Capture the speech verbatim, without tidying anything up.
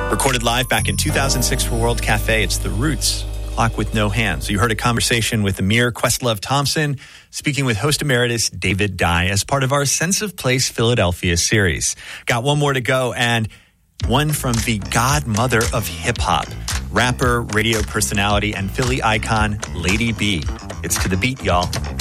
Recorded live back in two thousand six for World Cafe, it's The Roots, Clock with No Hands. You heard a conversation with Amir Questlove Thompson, speaking with host emeritus David Dye as part of our Sense of Place Philadelphia series. Got one more to go, and one from the godmother of hip-hop, rapper, radio personality, and Philly icon, Lady B. It's To the Beat, y'all.